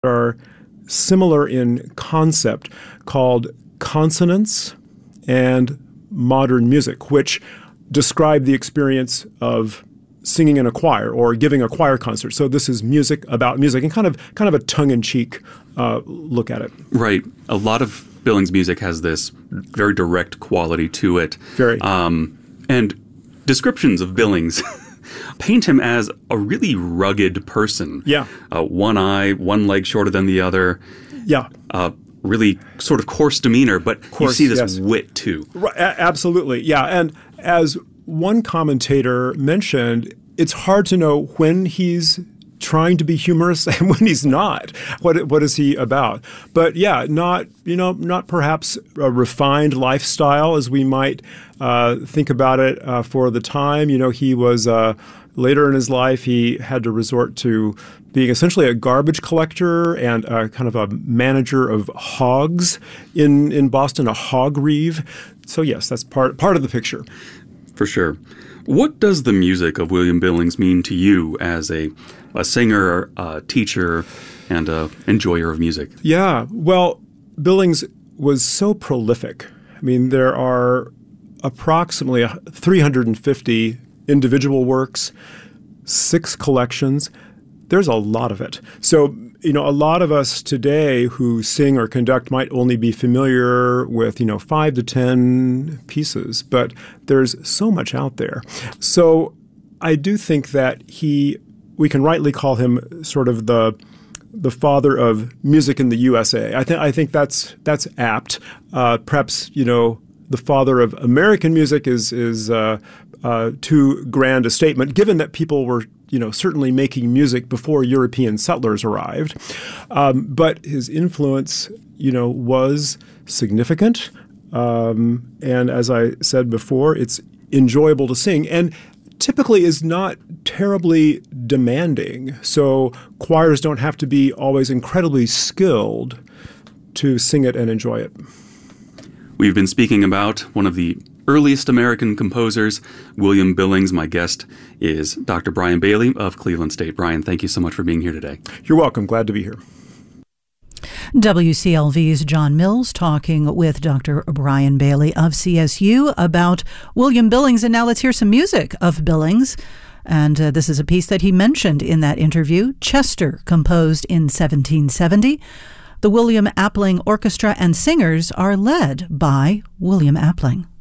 are similar in concept called consonance and modern music, which describe the experience of singing in a choir or giving a choir concert. So this is music about music, and kind of a tongue-in-cheek look at it. Right. A lot of Billings' music has this very direct quality to it. Very. And descriptions of Billings paint him as a really rugged person. Yeah. One eye, one leg shorter than the other. Yeah. Really sort of coarse demeanor, but you see this wit too. Right, absolutely. Yeah. And as one commentator mentioned, it's hard to know when he's trying to be humorous and when he's not. What is he about? But yeah, not perhaps a refined lifestyle as we might think about it for the time. He was later in his life, he had to resort to being essentially a garbage collector and kind of a manager of hogs in Boston, a hog reeve. So yes, that's part of the picture. For sure. What does the music of William Billings mean to you as a singer, a teacher, and an enjoyer of music? Yeah, well, Billings was so prolific. I mean, there are approximately 350 individual works, 6 collections. There's a lot of it. So, a lot of us today who sing or conduct might only be familiar with, 5 to 10 pieces, but there's so much out there. So I do think that we can rightly call him sort of the father of music in the USA. I think that's apt. Perhaps, the father of American music is too grand a statement, given that people were certainly making music before European settlers arrived. But his influence, was significant. And as I said before, it's enjoyable to sing and typically is not terribly demanding. So choirs don't have to be always incredibly skilled to sing it and enjoy it. We've been speaking about one of the earliest American composers, William Billings. My guest is Dr. Brian Bailey of Cleveland State. Brian, thank you so much for being here today. You're welcome. Glad to be here. WCLV's John Mills talking with Dr. Brian Bailey of CSU about William Billings. And now let's hear some music of Billings. And this is a piece that he mentioned in that interview, Chester, composed in 1770. The William Appling Orchestra and singers are led by William Appling.